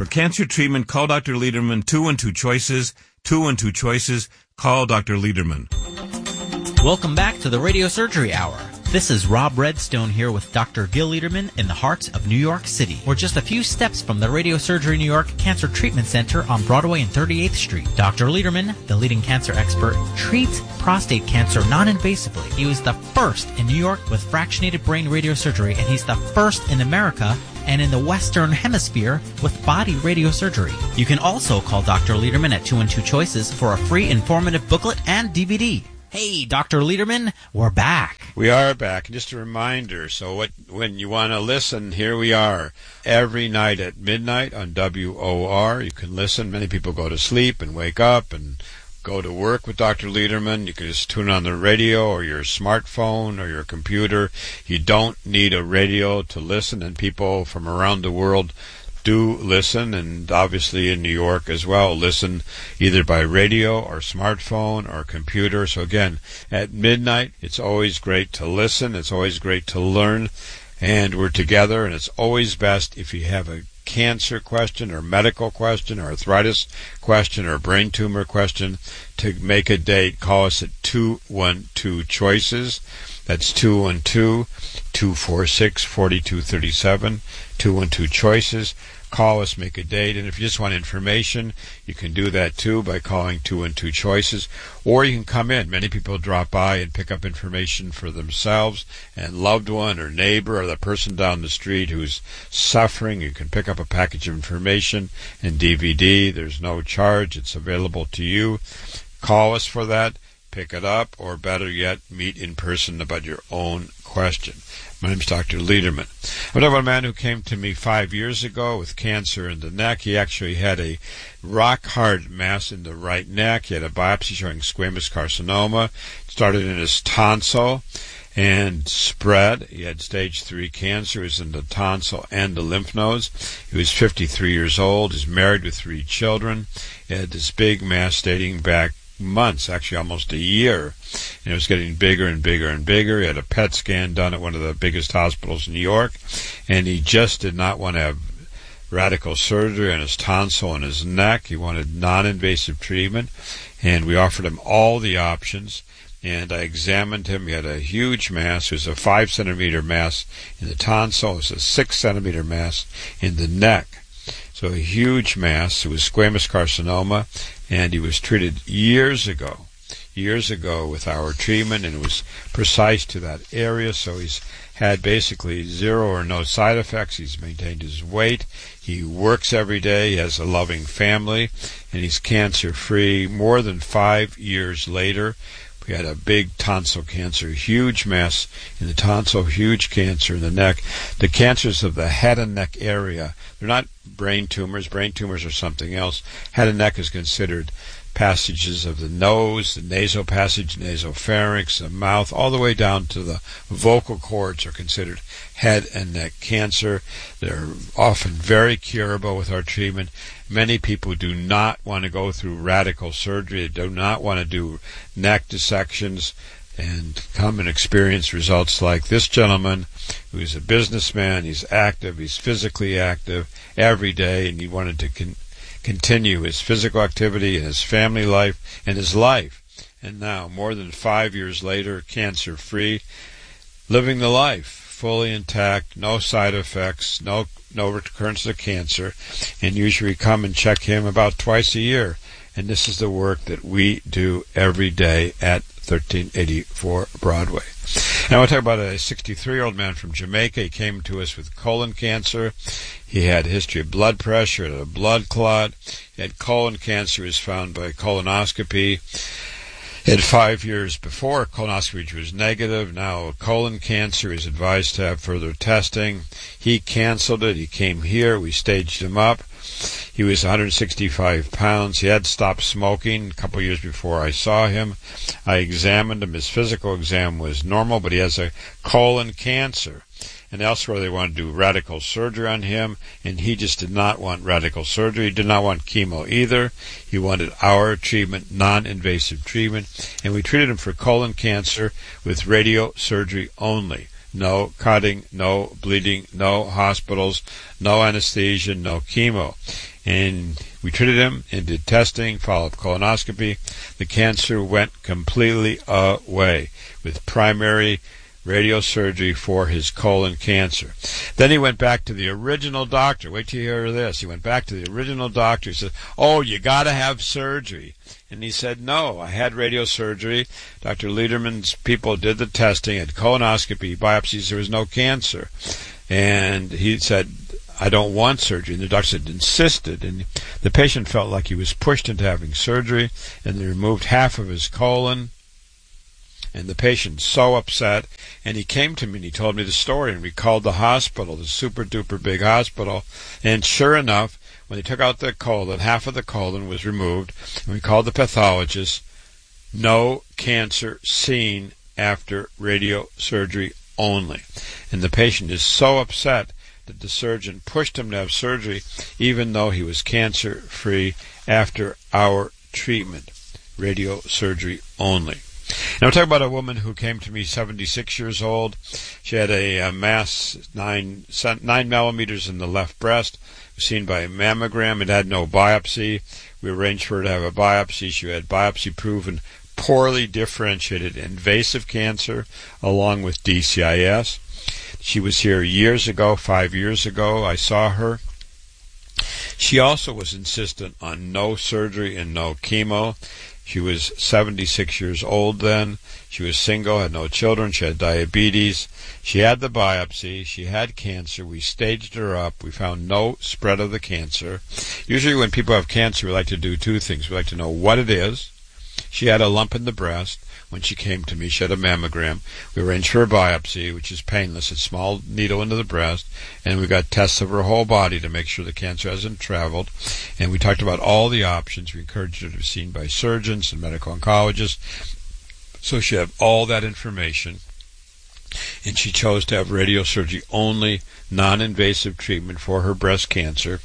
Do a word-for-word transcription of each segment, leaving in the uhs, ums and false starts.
cancer treatment, call Doctor Lederman. Two and two choices. Two and two choices. Call Doctor Lederman. Welcome back to the Radio Surgery Hour. This is Rob Redstone here with Doctor Gil Lederman in the heart of New York City. We're just a few steps from the Radio Surgery New York Cancer Treatment Center on Broadway and thirty-eighth Street. Doctor Lederman, the leading cancer expert, treats prostate cancer non-invasively. He was the first in New York with fractionated brain radiosurgery, and he's the first in America and in the Western Hemisphere with body radiosurgery. You can also call Doctor Lederman at two and two choices for a free informative booklet and D V D. Hey, Doctor Lederman, we're back. We are back. Just a reminder, so what, when you want to listen, here we are. Every night at midnight on W O R, you can listen. Many people go to sleep and wake up and go to work with Doctor Lederman. You can just tune on the radio or your smartphone or your computer. You don't need a radio to listen, and people from around the world do listen, and obviously in New York as well, listen either by radio or smartphone or computer. So again, at midnight, it's always great to listen. It's always great to learn, and we're together, and it's always best if you have a cancer question or medical question or arthritis question or brain tumor question to make a date. Call us at two one two choices. That's two one two, two four six, four two three seven, two one two choices. Call us, make a date, and if you just want information, you can do that too by calling two one two choices, or you can come in. Many people drop by and pick up information for themselves and loved one or neighbor or the person down the street who's suffering. You can pick up a package of information and D V D. There's no charge. It's available to you. Call us for that. Pick it up, or better yet, meet in person about your own question. My name is Doctor Lederman. I have a man who came to me five years ago with cancer in the neck. He actually had a rock-hard mass in the right neck. He had a biopsy showing squamous carcinoma. It started in his tonsil and spread. He had stage three cancer. It was in the tonsil and the lymph nodes. He was fifty-three years old. He's married with three children. He had this big mass dating back months, actually almost a year, and it was getting bigger and bigger and bigger. He had a P E T scan done at one of the biggest hospitals in New York, and he just did not want to have radical surgery on his tonsil and his neck. He wanted non-invasive treatment, and we offered him all the options, and I examined him. He had a huge mass. It was a five centimeter mass in the tonsil. It was a six centimeter mass in the neck. So a huge mass. It was squamous carcinoma, and he was treated years ago, years ago with our treatment, and it was precise to that area. So he's had basically zero or no side effects. He's maintained his weight. He works every day. He has a loving family, and he's cancer-free. More than five years later, we had a big tonsil cancer, huge mass in the tonsil, huge cancer in the neck. The cancers of the head and neck area, they're not brain tumors. Brain tumors are something else. Head and neck is considered passages of the nose, the nasal passage, nasopharynx, the mouth, all the way down to the vocal cords are considered head and neck cancer. They're often very curable with our treatment. Many people do not want to go through radical surgery. They do not want to do neck dissections and come and experience results like this gentleman, who is a businessman. He's active. He's physically active every day, and he wanted to con- continue his physical activity and his family life and his life. And now, more than five years later, cancer-free, living the life, fully intact, no side effects, no no recurrence of cancer, and usually come and check him about twice a year. And this is the work that we do every day at thirteen eighty-four Broadway. And I want to talk about a sixty-three-year-old man from Jamaica. He came to us with colon cancer. He had a history of blood pressure, had a blood clot. He had colon cancer. He was found by colonoscopy. He had five years before colonoscopy was negative. Now colon cancer. Is advised to have further testing. He canceled it. He came here. We staged him up. He was one hundred sixty-five pounds. He had stopped smoking a couple years before I saw him. I examined him. His physical exam was normal, but he has a colon cancer. And elsewhere they wanted to do radical surgery on him, and he just did not want radical surgery. He did not want chemo either. He wanted our treatment, non-invasive treatment, and we treated him for colon cancer with radiosurgery only. no cutting, no bleeding, no hospitals, no anesthesia, no chemo. And we treated him and did testing, follow-up colonoscopy. The cancer went completely away with primary radiosurgery for his colon cancer. Then he went back to the original doctor. Wait till you hear this. He went back to the original doctor. He said, oh, you got to have surgery. And he said, no, I had radiosurgery. Doctor Lederman's people did the testing, had colonoscopy, biopsies, there was no cancer. And he said, I don't want surgery. And the doctor said, insisted. And the patient felt like he was pushed into having surgery, and they removed half of his colon. And the patient's so upset, and he came to me and he told me the story, and we called the hospital, the super-duper big hospital, and sure enough, when they took out the colon, half of the colon was removed, and we called the pathologist, no cancer seen after radiosurgery only. And the patient is so upset that the surgeon pushed him to have surgery, even though he was cancer-free after our treatment, radiosurgery only. Now, I'm talking about a woman who came to me seventy-six years old. She had a, a mass nine, nine millimeters in the left breast, was seen by a mammogram. It had no biopsy. We arranged for her to have a biopsy. She had biopsy-proven poorly differentiated invasive cancer along with D C I S. She was here years ago, five years ago. I saw her. She also was insistent on no surgery and no chemo. She was seventy-six years old then. She was single, had no children. She had diabetes. She had the biopsy. She had cancer. We staged her up. We found no spread of the cancer. Usually when people have cancer, we like to do two things. We like to know what it is. She had a lump in the breast. When she came to me, she had a mammogram. We arranged for a biopsy, which is painless. It's a small needle into the breast. And we got tests of her whole body to make sure the cancer hasn't traveled. And we talked about all the options. We encouraged her to be seen by surgeons and medical oncologists. So she had all that information. And she chose to have radiosurgery only, non-invasive treatment for her breast cancer.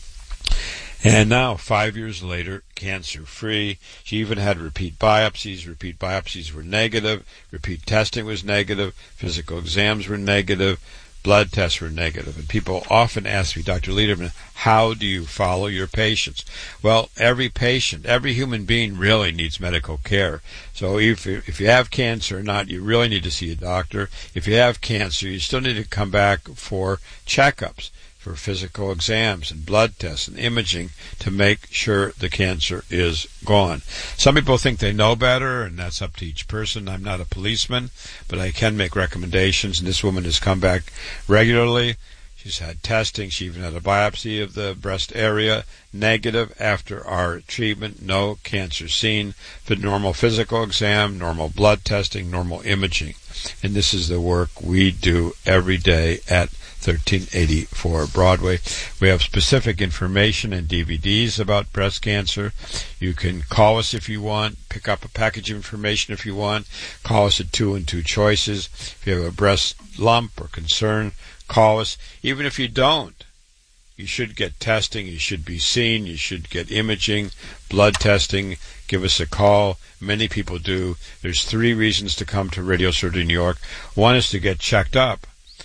And now, five years later, cancer-free. She even had repeat biopsies. Repeat biopsies were negative. Repeat testing was negative. Physical exams were negative. Blood tests were negative. And people often ask me, Doctor Lederman, how do you follow your patients? Well, every patient, every human being really needs medical care. So if, if you have cancer or not, you really need to see a doctor. If you have cancer, you still need to come back for checkups, for physical exams and blood tests and imaging to make sure the cancer is gone. Some people think they know better, and that's up to each person. I'm not a policeman, but I can make recommendations, and this woman has come back regularly. She's had testing. She even had a biopsy of the breast area, negative after our treatment, no cancer seen. The normal physical exam, normal blood testing, normal imaging. And this is the work we do every day at thirteen eighty-four Broadway. We have specific information and D V Ds about breast cancer. You can call us if you want, pick up a package of information if you want. Call us at two and two choices. If you have a breast lump or concern, call us. Even if you don't, you should get testing, you should be seen, you should get imaging, blood testing. Give us a call. Many people do. There's three reasons to come to Radiosurgery New York. One is to get checked up.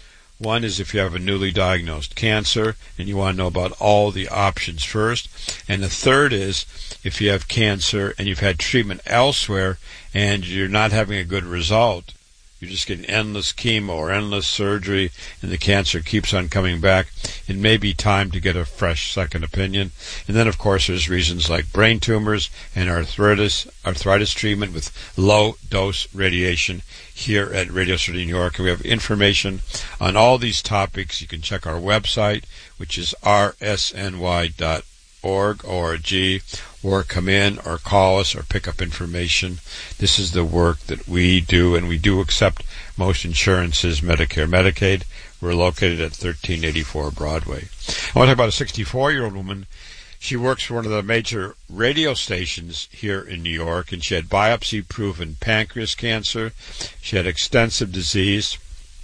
One is if you have a newly diagnosed cancer and you want to know about all the options first. And the third is if you have cancer and you've had treatment elsewhere and you're not having a good result, you're just getting endless chemo or endless surgery and the cancer keeps on coming back, it may be time to get a fresh second opinion. And then, of course, there's reasons like brain tumors and arthritis, arthritis treatment with low-dose radiation here at Radiosurgery New York. And we have information on all these topics. You can check our website, which is r s n y dot org, O R G, or come in or call us or pick up information. This is the work that we do, and we do accept most insurances, Medicare, Medicaid. We're located at thirteen eighty-four Broadway. I want to talk about a sixty-four-year-old woman. She works for one of the major radio stations here in New York, and she had biopsy-proven pancreas cancer. She had extensive disease.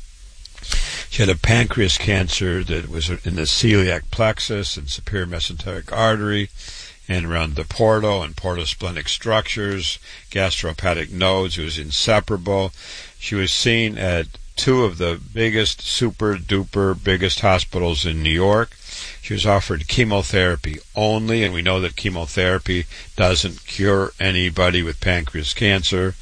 She had a pancreas cancer that was in the celiac plexus and superior mesenteric artery and around the portal and portosplenic structures, gastrohepatic nodes. It was inseparable. She was seen at two of the biggest, super-duper biggest hospitals in New York. She was offered chemotherapy only, and we know that chemotherapy doesn't cure anybody with pancreas cancer.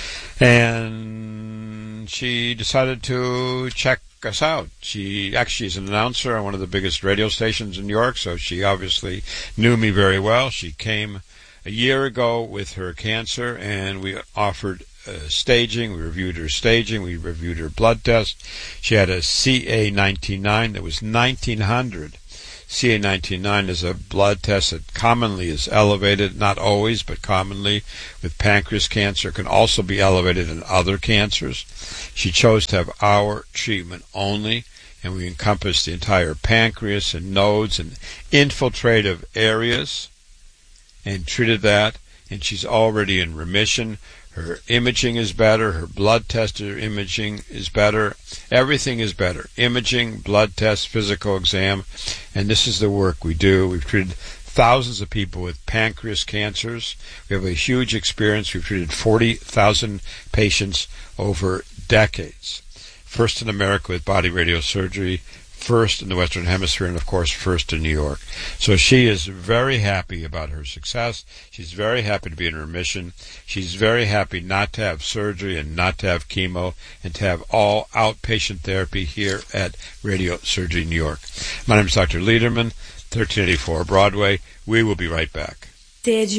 And she decided to check us out. She actually is an announcer on one of the biggest radio stations in New York, so she obviously knew me very well. She came a year ago with her cancer, and we offered uh, staging. We reviewed her staging. We reviewed her blood test. She had a C A ninety-nine that was nineteen hundred. C A ninety-nine is a blood test that commonly is elevated, not always, but commonly with pancreas cancer. It can also be elevated in other cancers. She chose to have our treatment only, and we encompassed the entire pancreas and nodes and infiltrative areas and treated that, and she's already in remission. Her imaging is better. Her blood test her imaging is better. Everything is better. Imaging, blood test, physical exam. And this is the work we do. We've treated thousands of people with pancreas cancers. We have a huge experience. We've treated forty thousand patients over decades. First in America with body radiosurgery. First in the Western Hemisphere, and of course first in New York. So she is very happy about her success. She's very happy to be in remission. She's very happy not to have surgery and not to have chemo, and to have all outpatient therapy here at Radio Surgery New York. My name is Doctor Lederman, thirteen eighty-four Broadway. We will be right back. Did you